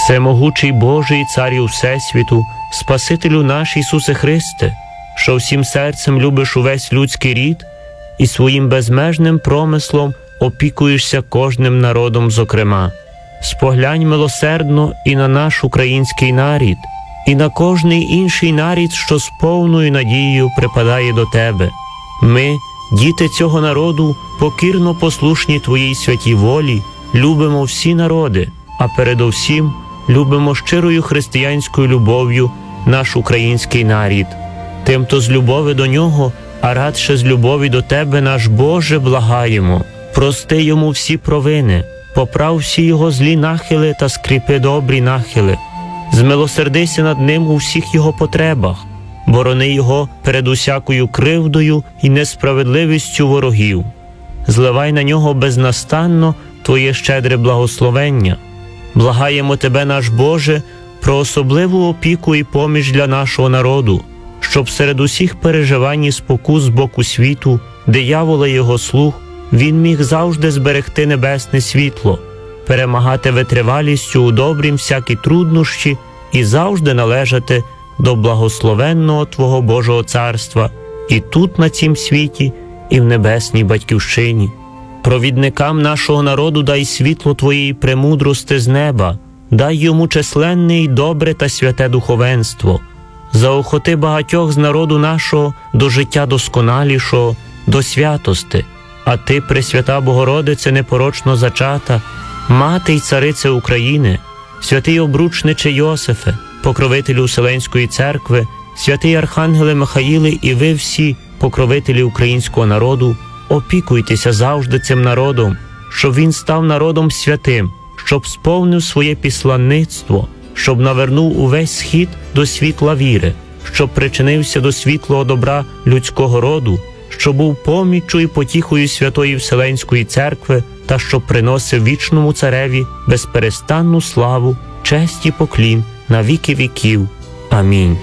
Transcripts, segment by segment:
Всемогучий Божий і Царю Всесвіту, Спасителю наш Ісусе Христе, що всім серцем любиш увесь людський рід і своїм безмежним промислом опікуєшся кожним народом зокрема. Споглянь милосердно і на наш український нарід, і на кожний інший нарід, що з повною надією припадає до Тебе. Ми, діти цього народу, покірно послушні Твоїй святій волі, любимо всі народи, а передовсім любимо щирою християнською любов'ю наш український нарід. Тимто з любові до нього, а радше з любові до Тебе, наш Боже, благаємо. Прости йому всі провини, поправ всі його злі нахили та скріпи добрі нахили. Змилосердися над ним у всіх його потребах, борони його перед усякою кривдою і несправедливістю ворогів. Зливай на нього безнастанно Твоє щедре благословення. Благаємо Тебе, наш Боже, про особливу опіку і поміч для нашого народу, щоб серед усіх переживань і спокус з боку світу, диявола і його слуг, він міг завжди зберегти небесне світло, перемагати витривалістю у добрім всякі труднощі і завжди належати до благословенного Твого Божого Царства і тут на цім світі, і в небесній Батьківщині. Провідникам нашого народу дай світло Твоєї премудрости з неба, дай йому численне і добре та святе духовенство. Заохоти багатьох з народу нашого до життя досконалішого, до святости. А Ти, Пресвята Богородице, непорочно зачата, Мати й Царице України, святий обручниче Йосифе, покровителю Вселенської церкви, святий Архангеле Михаїле і ви всі, покровителі українського народу, опікуйтеся завжди цим народом, щоб він став народом святим, щоб сповнив своє післанництво, щоб навернув увесь схід до світла віри, щоб причинився до світлого добра людського роду, що був поміччю і потіхою Святої Вселенської церкви та що приносив вічному цареві безперестанну славу, честь і поклін на віки віків. Амінь.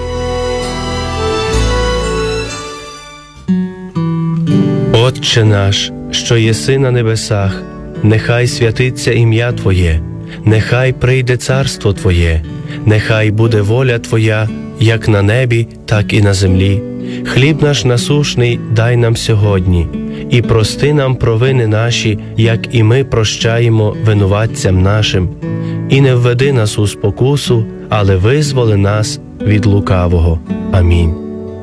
Отче наш, що єси на небесах, нехай святиться ім'я Твоє, нехай прийде царство Твоє, нехай буде воля Твоя, як на небі, так і на землі. Хліб наш насушний дай нам сьогодні, і прости нам провини наші, як і ми прощаємо винуватцям нашим. І не введи нас у спокусу, але визволи нас від лукавого. Амінь.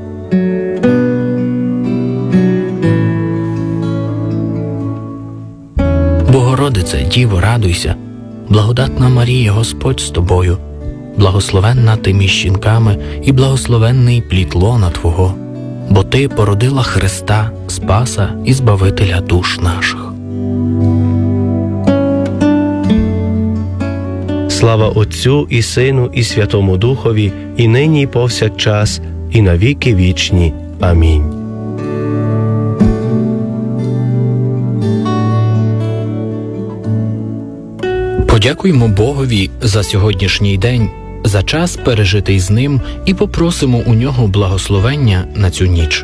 Богородице, Діво, радуйся, благодатна Марія, Господь з тобою, благословенна ти між жінками і благословенний плід лона Твого, бо Ти породила Христа, Спаса і Збавителя душ наших. Слава Отцю і Сину і Святому Духові, і нині і повсякчас, і на віки вічні. Амінь. Подякуємо Богові за сьогоднішній день, за час, пережитий з Ним, і попросимо у Нього благословення на цю ніч.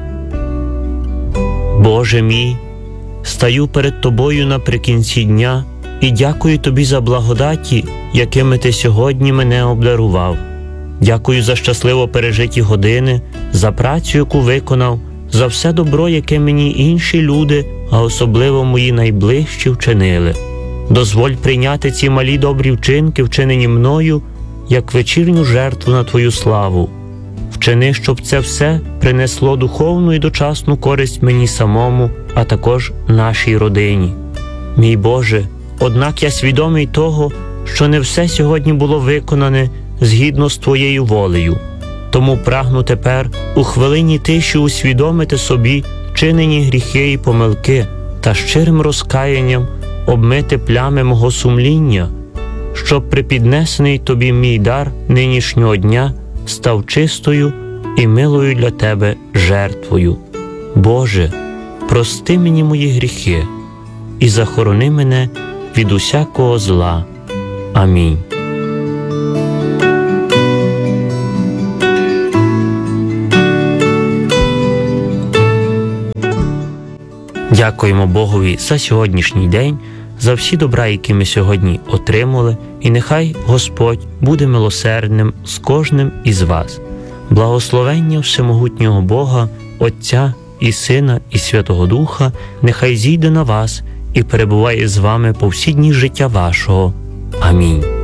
Боже мій, стаю перед Тобою наприкінці дня і дякую Тобі за благодаті, якими Ти сьогодні мене обдарував. Дякую за щасливо пережиті години, за працю, яку виконав, за все добро, яке мені інші люди, а особливо мої найближчі, вчинили. Дозволь прийняти ці малі добрі вчинки, вчинені мною, як вечірню жертву на Твою славу. Вчини, щоб це все принесло духовну і дочасну користь мені самому, а також нашій родині. Мій Боже, однак я свідомий того, що не все сьогодні було виконане згідно з Твоєю волею. Тому прагну тепер у хвилині тиші усвідомити собі вчинені гріхи і помилки та щирим розкаянням обмити плями мого сумління, щоб припіднесений Тобі мій дар нинішнього дня став чистою і милою для Тебе жертвою. Боже, прости мені мої гріхи і захорони мене від усякого зла. Амінь. Дякуємо Богові за сьогоднішній день, за всі добра, які ми сьогодні отримали, і нехай Господь буде милосердним з кожним із вас. Благословення всемогутнього Бога, Отця і Сина і Святого Духа, нехай зійде на вас і перебуває з вами по всі дні життя вашого. Амінь.